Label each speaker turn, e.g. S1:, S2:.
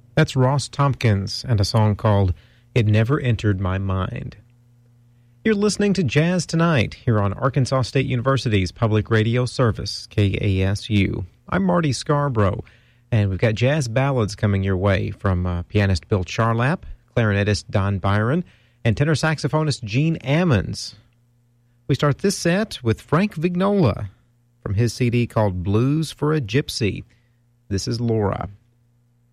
S1: That's Ross Tompkins and a song called It Never Entered My Mind. You're listening to Jazz Tonight here on Arkansas State University's public radio service, KASU. I'm Marty Scarborough, and we've got jazz ballads coming your way from pianist Bill Charlap, clarinetist Don Byron, and tenor saxophonist Gene Ammons. We start this set with Frank Vignola from his CD called Blues for a Gypsy. This is Laura.